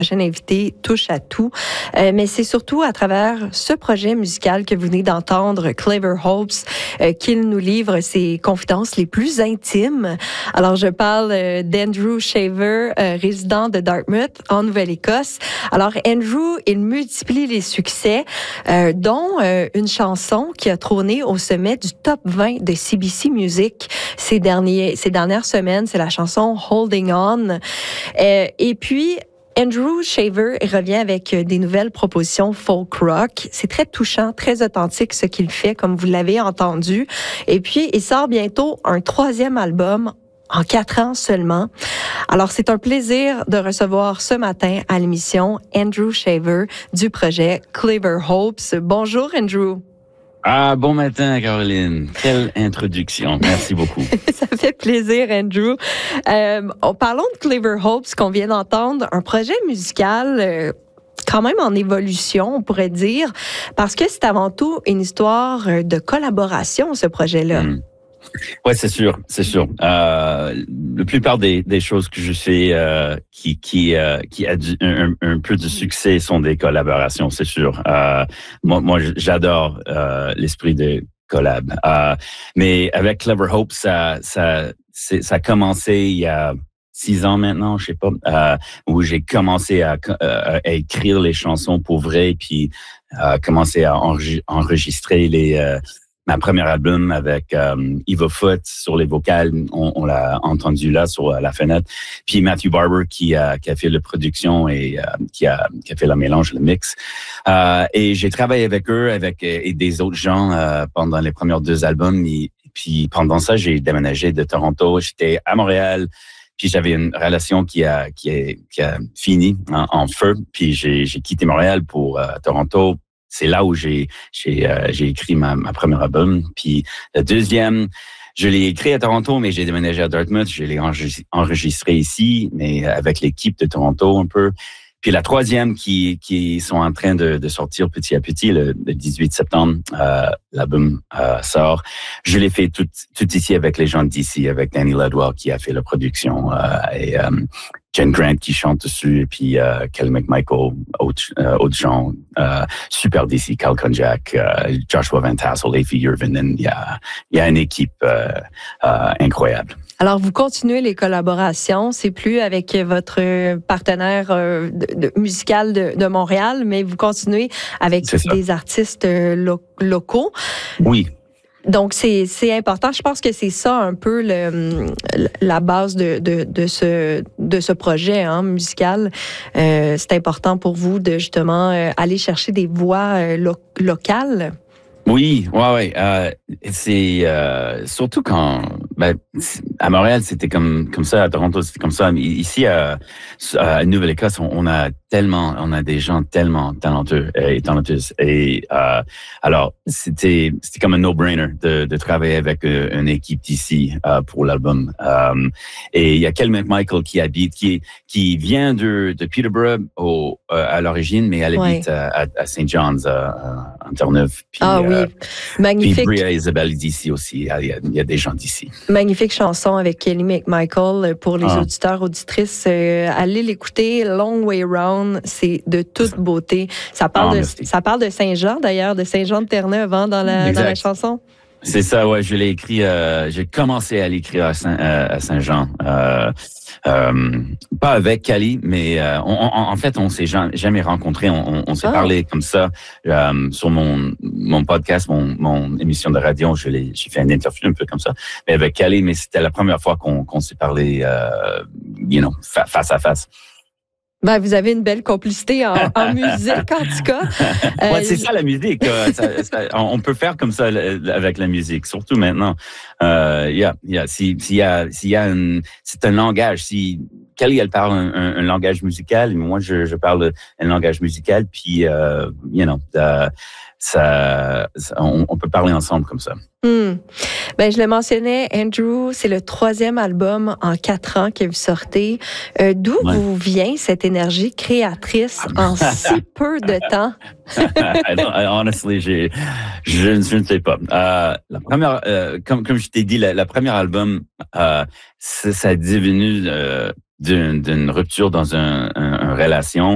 prochain invité touche à tout, mais c'est surtout à travers ce projet musical que vous venez d'entendre, Clever Hopes, qu'il nous livre ses confidences les plus intimes. Alors, je parle d'Andrew Shaver, résident de Dartmouth, en Nouvelle-Écosse. Alors, Andrew, il multiplie les succès, dont une chanson qui a trôné au sommet du top 20 de CBC Music ces dernières semaines. C'est la chanson Holding On. Et puis, Andrew Shaver revient avec des nouvelles propositions folk rock. C'est très touchant, très authentique ce qu'il fait, comme vous l'avez entendu. Et puis, il sort bientôt un 3e album en 4 ans seulement. Alors, c'est un plaisir de recevoir ce matin à l'émission Andrew Shaver du projet Clever Hopes. Bonjour, Andrew. Bon matin, Caroline. Quelle introduction. Merci beaucoup. Ça fait plaisir, Andrew. Parlons de Clever Hopes qu'on vient d'entendre, un projet musical quand même en évolution, on pourrait dire, parce que c'est avant tout une histoire de collaboration, ce projet-là. Ouais, c'est sûr. La plupart des choses que je fais qui a un peu de succès sont des collaborations, c'est sûr. Moi, j'adore l'esprit de collab. Mais avec Clever Hope, ça a commencé il y a 6 ans maintenant, je sais pas, où j'ai commencé à écrire les chansons pour vrai, puis commencer à enregistrer ma premier album avec Eva Foot sur les vocales, on l'a entendu là sur la fenêtre. Puis Matthew Barber qui a fait la production et qui a fait le mélange, le mix. Et j'ai travaillé avec eux, et des autres gens pendant les premiers 2 albums. Et puis pendant ça, j'ai déménagé de Toronto. J'étais à Montréal. Puis j'avais une relation qui a fini en feu. Puis j'ai quitté Montréal pour Toronto. C'est là où j'ai écrit ma première album. Puis le deuxième, je l'ai écrit à Toronto, mais j'ai déménagé à Dartmouth. Je l'ai enregistré ici, mais avec l'équipe de Toronto un peu. Puis la troisième qui sont en train de sortir petit à petit, le 18 septembre, l'album sort. Je l'ai fait tout ici avec les gens d'ici, avec Danny Ledwell qui a fait la production et Jen Grant qui chante dessus, et puis Kelly McMichael, autres gens super d'ici, Cal Konjak, Joshua Van Tassel, Leify Yervin. Il y a une équipe incroyable. Alors, vous continuez les collaborations. C'est plus avec votre partenaire musical de Montréal, mais vous continuez avec des artistes locaux. Oui. Donc, c'est important. Je pense que c'est ça un peu la base de ce projet musical. C'est important pour vous de justement aller chercher des voix locales. Oui, ouais. C'est surtout quand à Montréal c'était comme ça, à Toronto c'était comme ça. Ici à Nouvelle-Écosse, on a des gens tellement talentueux et talentueuses. Et alors c'était comme un no-brainer de travailler avec une équipe d'ici pour l'album. Et il y a Kelly McMichael qui vient de Peterborough à l'origine, mais elle habite à St. John's en Terre-Neuve. Puis, oui, magnifique. Puis Bria Isabelle d'ici aussi. Il y a des gens d'ici. Magnifique chanson avec Kelly McMichael pour les auditeurs, auditrices. Allez l'écouter, Long Way Round, c'est de toute beauté. Ça parle de Saint-Jean d'ailleurs, de Saint-Jean de Terre-Neuve dans la chanson. C'est ça, ouais. Je l'ai écrit. J'ai commencé à l'écrire à Saint-Jean. Pas avec Cali, mais en fait, on s'est jamais rencontrés. On s'est parlé comme ça sur mon podcast, mon émission de radio. J'ai fait une interview un peu comme ça, mais avec Cali. Mais c'était la première fois qu'on s'est parlé, face à face. Vous avez une belle complicité en musique, en tout cas. Ouais, c'est ça la musique. On peut faire comme ça avec la musique, surtout maintenant. C'est un langage. Si Kelly, elle parle un langage musical, moi je parle un langage musical, puis on peut parler ensemble comme ça. Je le mentionnais, Andrew, c'est le 3e album en 4 ans que vous sortez. D'où vous vient cette énergie créatrice en si peu de temps? Honestly, je ne sais pas. La première, comme je t'ai dit, la première album, ça est devenu d'une rupture dans une relation.